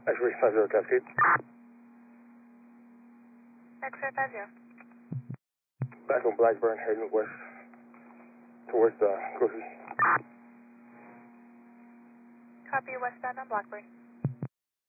X-ray 50 Cascade. X-ray 50. Back on Blackburn, heading west towards the grocery. Copy westbound on Blackburn.